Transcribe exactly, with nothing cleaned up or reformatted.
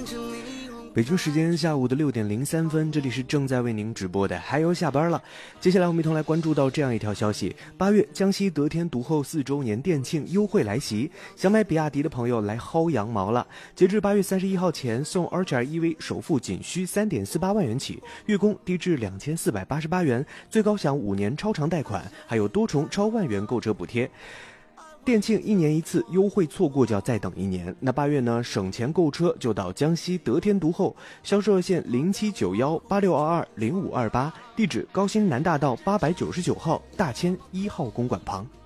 北京时间下午的六点零三分，这里是正在为您直播的还有下班了。接下来我们一同来关注到这样一条消息：八月江西得天独厚四周年店庆优惠来袭，想买比亚迪的朋友来薅羊毛了。截至八月三十一号前，送 Archer E V 首付仅需 三点四八万元起，月供低至两千四百八十八元，最高享五年超长贷款，还有多重超万元购车补贴。店庆一年一次，优惠错过就要再等一年。那八月呢，省钱购车就到江西得天独厚，销售热线零七九幺八六二二零五二八，地址高新南大道八百九十九号大千一号公馆旁。